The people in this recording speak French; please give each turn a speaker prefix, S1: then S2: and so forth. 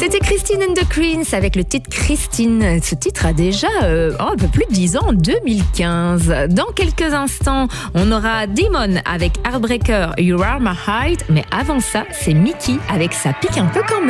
S1: C'était Christine and the Queens avec le titre Christine. Ce titre a déjà un peu plus de 10 ans, en 2015. Dans quelques instants, on aura Demon avec Heartbreaker, You Are My Height. Mais avant ça, c'est Mickey avec Ça pique un peu quand même.